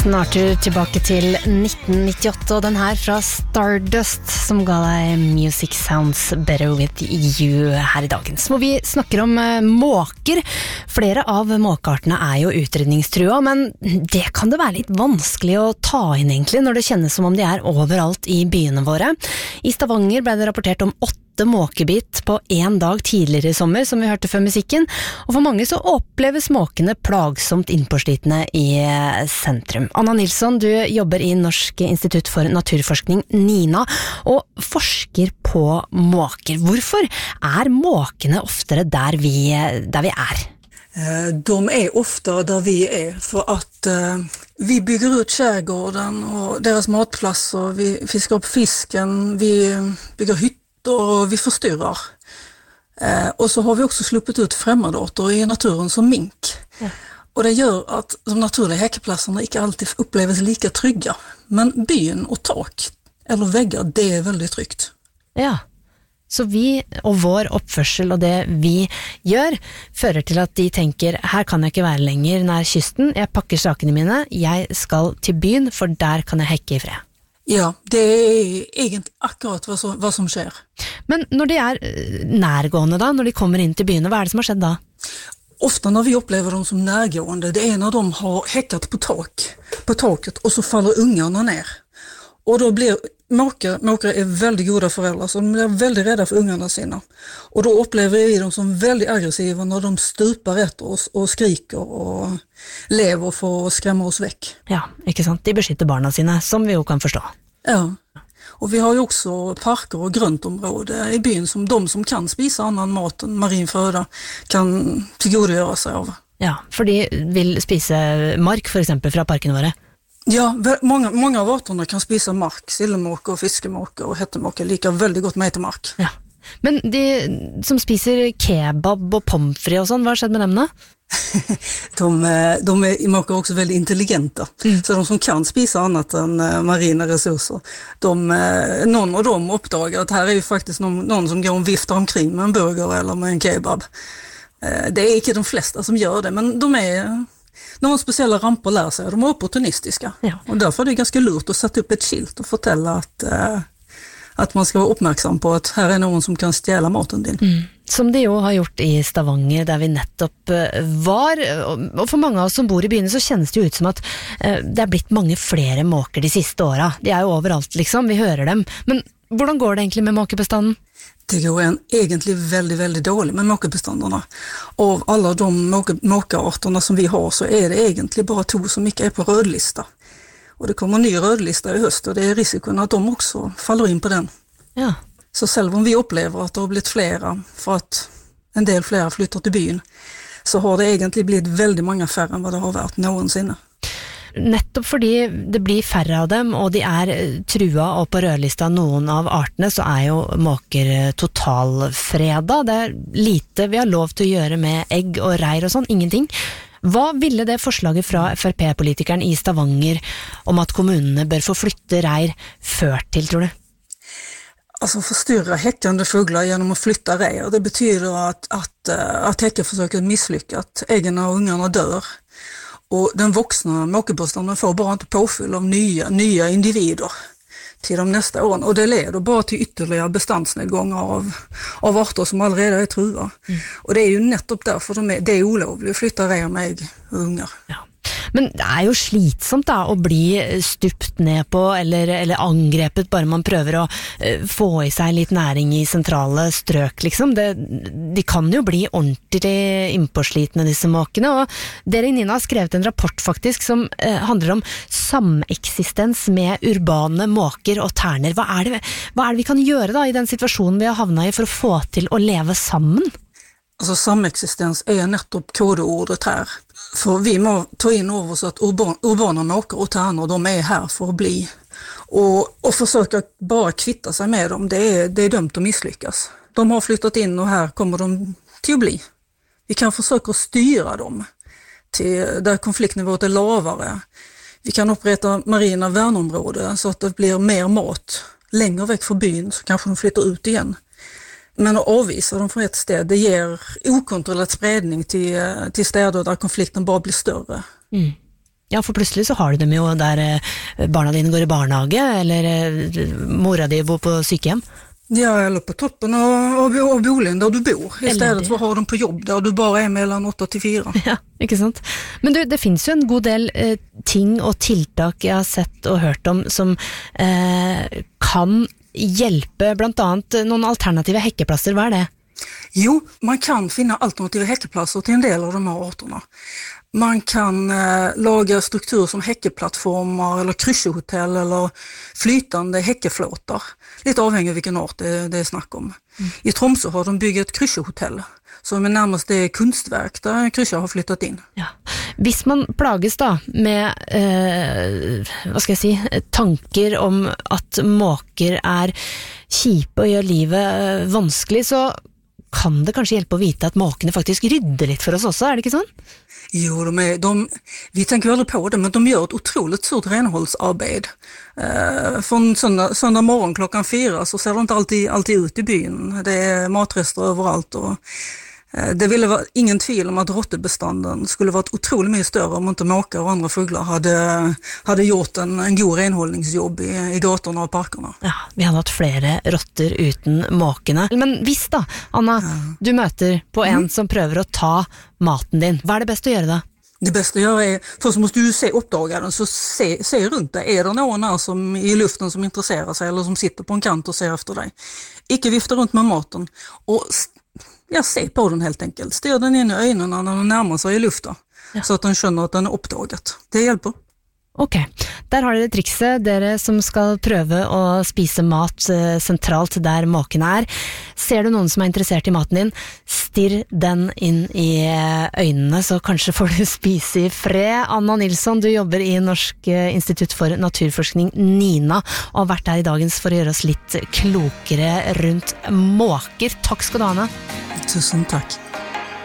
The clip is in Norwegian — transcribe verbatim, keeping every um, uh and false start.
Arthur tilbake til nitten nittiåtte, og den her fra Stardust som ga deg Music Sounds Better With You her i dagens. Hvor vi snakker om måker. Flere av måkeartene er jo utrydningstrua, men det kan det være litt vanskelig å ta inn egentlig når det kjennes som om de er overalt i byene våre. I Stavanger ble det rapportert om åtte måkebit på en dag tidligere i sommer, som vi hørte før musikken, og for mange så oppleves måkene plagsomt innpåslitne i sentrum. Anna Nilsson, du jobber i Norsk institutt for naturforskning, NINA, og forsker på måker. Hvorfor er måkene oftere der vi, der vi er? De er ofte der vi er, for at uh, vi bygger ut skärgården og deres matplasser, vi fisker opp fisken, vi bygger hytter, og vi forstyrrer. Eh, og så har vi også sluppet ut fremmedarter i naturen som mink. Ja. Og det gjør at de naturlige hekeplassene ikke alltid oppleves like trygge. Men byen og tak, eller vegger, det er veldig trygt. Ja, så vi og vår oppførsel og det vi gjør, fører til at de tenker, her kan jeg ikke være lenger nær kysten, jeg pakker sakene mine, jeg skal til byen, for der kan jeg hekke i fred. Ja, det er egentlig akkurat hva som, hva som skjer. Men når de er nærgående da, når de kommer inn til byene, hva er det som har skjedd da? Ofte når vi opplever dem som nærgående, det er når de har hekkat på tak, på taket, og så faller ungarna ner. Og då blir måkar, måkar är väldigt goda föräldrar, så de blir väldigt rädda för ungarna sina. Och då upplever vi dem som väldigt aggressiva när de stupar efter oss och skriker och lever för att skrämma oss väck. Ja, ikke sant? De beskytter barna sine, som vi jo kan forstå. Ja, och vi har ju också parker och gröntområden i byn som de som kan spisa annan mat än marin föda kan tillgodogöra sig av. Ja, for de vil spise mark for eksempel fra parkene våre. Ja, många, många av arterna kan spisa mark, sildemåke og fiskemåke og hettemåke liker veldig godt med til mark. Ja. Men de som spiser kebab og pommes frites og sånn, hva har skjedd med dem da? de, de är måkar också väldigt intelligenta. Mm. Så de som kan spisa annat än marina resurser, de, någon av dem uppdagar att här är ju faktiskt någon, någon som går och viftar omkring med en burger eller med en kebab. Det är inte de flesta som gör det, men de är... Någon speciella ramper lär sig, de är opportunistiska. Ja. Och därför är det ganska lurt att sätta upp ett skilt och fortälla att, äh, att man ska vara uppmärksam på att här är någon som kan stjäla maten din. Mm. Som de jo har gjort i Stavanger, der vi nettopp var. Og for mange av oss som bor i byene, så kjennes det jo ut som at det er blitt mange flere måker de siste åra. De er jo overalt, liksom. Vi hører dem. Men hvordan går det egentlig med måkebestanden? Det går en egentlig veldig, veldig dårlig med måkebestandarna. Av alla de måke, måkearterna som vi har så är det egentlig bare to som ikke er på rødlista. Og det kommer en ny rødlista i høst, og det er risikoen at de også faller inn på den. Ja. Så selv om vi opplever at det har blitt flere, for at en del flere flytter til byen, så har det egentlig blitt veldig mange færre enn hva det har vært noensinne. Nettopp fordi det blir færre av dem, og de er trua og på rødlista noen av artene, så er jo måker totalfreda. Det er lite vi har lov til å gjøre med egg og reir og sånn, ingenting. Hva ville det forslaget fra F R P-politikeren i Stavanger om at kommunene bør få flytte reir ført til, tror du? Alltså förstyrra häckande fåglar genom att flytta rejer. Det betyder att, att, att häckeförsöket misslyckat. Äggarna och ungarna dör. Och den vuxna måkebestånden får bara inte påfyll av nya, nya individer till de nästa åren. Och det leder bara till ytterligare bestandsnedgångar av, av arter som allerede är trua. Mm. Och det är ju nettopp därför de är, det är olovligt att flytta rejer med ägg och ungar. Ja. Men det er jo slitsomt da, å bli stupt ned på, eller, eller angrepet, bare man prøver å uh, få i seg litt næring i sentrale strøk, liksom. Det, de kan jo bli ordentlig innpåslitne, disse måkene, og dere i NINA har skrevet en rapport faktisk, som uh, handler om sameksistens med urbane måker og terner. Hva er det, hva er det vi kan gjøre da, i den situasjonen vi har havnet i, for å få til å leve sammen? Alltså samexistens är nettopp kodeordet här. För vi må ta in över oss att urban, urbana måkar och tärnor, de är här för att bli. Och, och försöka bara kvitta sig med dem, det är, det är dömt att misslyckas. De har flyttat in och här kommer de till att bli. Vi kan försöka styra dem till där konfliktnivån är lavare. Vi kan upprätta marina värnområden så att det blir mer mat längre väck från byn, så kanske de flyttar ut igen. Men att avvisa dem från ett sted, det ger okontrollerad spridning till, till städer där konflikten bara blir större. Mm. Ja, for plutselig så har du dem jo der barna dine går i barnehage, eller mora di bor på sykehjem. Ja, eller på toppen av, av, av boligen der du bor, i stedet for å ha dem på jobb der du bare er mellom åtte til fire. Ja, ikke sant? Men du, det finnes jo en god del eh, ting og tiltak jeg har sett og hørt om som eh, kan hjelpe, blant annet noen alternative hekkeplasser. Hva er det? Jo, man kan finne alternative hekkeplasser til en del av de her arterna. Man kan eh, lage struktur som hekkeplattformer eller kryssehotell eller flytande hekkeflåter. Litt avhengig av hvilken art det, det er snakk om. Mm. I Tromsø har de bygget et kryssehotell, som er nærmest det kunstverk der krysset har flyttet inn. Ja. Hvis man plages da med eh, hva skal jeg si, tanker om at måker er kjipe og gjør livet vanskelig, så kan det kanskje hjelpe å vite at måkene faktisk rydder litt for oss også, er det ikke sånn? Jo, de är, de, vi tänker aldrig på det, men de gör ett otroligt stort renhållsarbete. Eh, från söndag, söndag morgon klockan fyra så ser de inte alltid, alltid ut i byn. Det är matrester överallt och eh, det ville vara ingen tvivel om att råttebestånden skulle varit otroligt mycket större om inte måkar och andra fåglar hade, hade gjort en, en god renhållningsjobb i, i gatorna och parkerna. Ja, vi har hatt flere rotter uten måkene. Men hvis da, Anna, ja. Du møter på en mm. som prøver å ta maten din. Vad är det bäst att göra då? Det bästa att göra är, först måste du se uppdagaren, så se, se runt dig. Är det någon här som i luften som intresserar sig eller som sitter på en kant och ser efter dig? Icke vifta runt med maten. Och ja, se på den helt enkelt. Stir den in i ögonen när den närmar sig i luften. Ja. Så att den skjønner at den er oppdaget. Det hjelper. Ok, der har dere trikset, dere som skal prøve å spise mat eh, sentralt der måkene er. Ser du noen som er interessert i maten din, stirr den inn i øynene, så kanskje får du spise i fred. Anna Nilsson, du jobber i Norsk institutt for naturforskning, NINA, og har vært her i dagens for å gjøre oss litt klokere rundt måker. Takk skal du ha, Anna. Tusen takk.